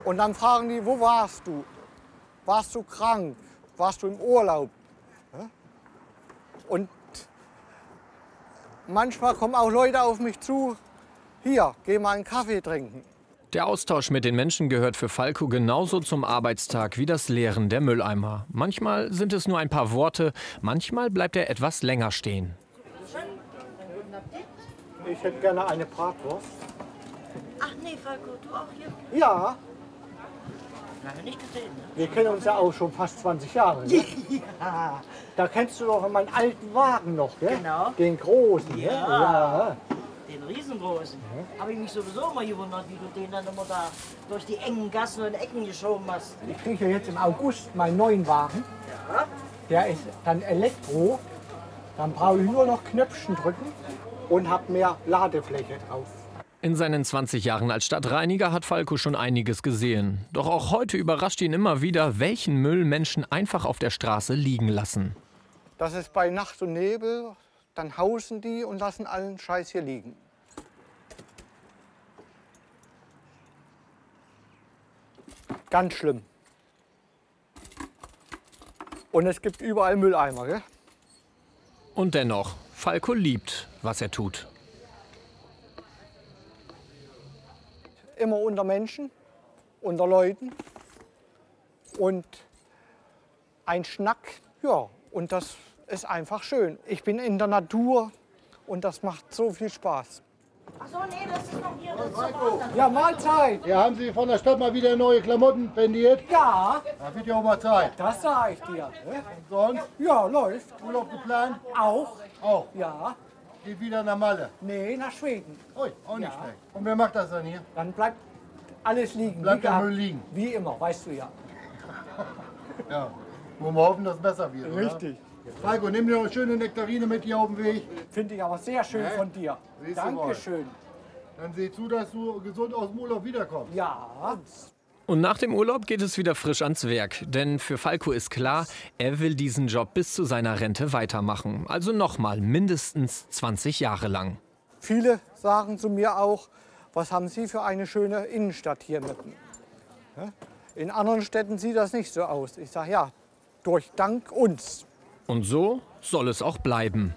Und dann fragen die, wo warst du? Warst du krank? Warst du im Urlaub? Und manchmal kommen auch Leute auf mich zu, hier, geh mal einen Kaffee trinken. Der Austausch mit den Menschen gehört für Falco genauso zum Arbeitstag wie das Leeren der Mülleimer. Manchmal sind es nur ein paar Worte, manchmal bleibt er etwas länger stehen. Ich hätte gerne eine Bratwurst. Ach nee, Falco, du auch hier? Ja, Lange nicht gesehen, ne? wir kennen uns ja auch schon fast 20 Jahre. Ne? Ja. Da kennst du doch meinen alten Wagen noch, gell? Genau. Den großen. Ja. Ne? Ja. Den riesengroßen. Habe ich mich sowieso immer gewundert, wie du den dann immer da durch die engen Gassen und Ecken geschoben hast. Ich kriege ja jetzt im August meinen neuen Wagen. Ja. Der ist dann Elektro. Dann brauche ich nur noch Knöpfchen drücken und habe mehr Ladefläche drauf. In seinen 20 Jahren als Stadtreiniger hat Falco schon einiges gesehen. Doch auch heute überrascht ihn immer wieder, welchen Müll Menschen einfach auf der Straße liegen lassen. Das ist bei Nacht und Nebel, dann hausen die und lassen allen Scheiß hier liegen. Ganz schlimm. Und es gibt überall Mülleimer, gell? Und dennoch, Falco liebt, was er tut. Immer unter Menschen, unter Leuten und ein Schnack, ja, und das ist einfach schön. Ich bin in der Natur und das macht so viel Spaß. Ach so, nee, das ist noch hier. Das ist noch Ja, Mahlzeit! Ja, haben Sie von der Stadt mal wieder neue Klamotten spendiert? Ja, Da wird ja auch mal Zeit. das sage ich dir. Ne? Sonst? Ja, läuft. Urlaub geplant? Auch? Auch. Ja. Geht wieder nach Malle? Nee, nach Schweden. Ui, auch nicht Ja. schlecht. Und wer macht das dann hier? Dann bleibt alles liegen. Bleibt wie der gehabt. Müll liegen? Wie immer, weißt du ja. Ja. Wollen wir hoffen, dass es besser wird, oder? Richtig. Falco, nimm dir noch eine schöne Nektarine mit hier auf den Weg. Finde ich aber sehr schön von dir. Siehst du Dankeschön. Dann sieh zu, dass du gesund aus dem Urlaub wiederkommst. Ja. Und nach dem Urlaub geht es wieder frisch ans Werk. Denn für Falco ist klar, er will diesen Job bis zu seiner Rente weitermachen. Also nochmal mindestens 20 Jahre lang. Viele sagen zu mir auch, was haben Sie für eine schöne Innenstadt hier mitten. Ja? In anderen Städten sieht das nicht so aus. Ich sage ja, durch Dank uns. Und so soll es auch bleiben.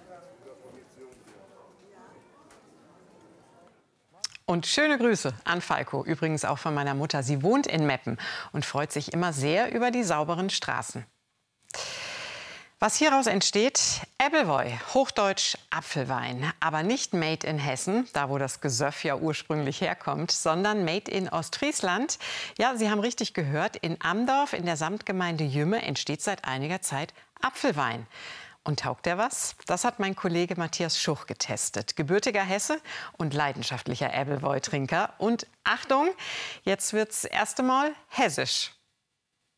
Und schöne Grüße an Falco, übrigens auch von meiner Mutter. Sie wohnt in Meppen und freut sich immer sehr über die sauberen Straßen. Was hieraus entsteht, Appleboy, hochdeutsch Apfelwein. Aber nicht made in Hessen, da wo das Gesöff ja ursprünglich herkommt, sondern made in Ostfriesland. Ja, Sie haben richtig gehört, in Amdorf in der Samtgemeinde Jümme entsteht seit einiger Zeit Apfelwein. Und taugt er was? Das hat mein Kollege Matthias Schuch getestet. Gebürtiger Hesse und leidenschaftlicher Appleboy-Trinker. Und Achtung, jetzt wird's erst einmal hessisch.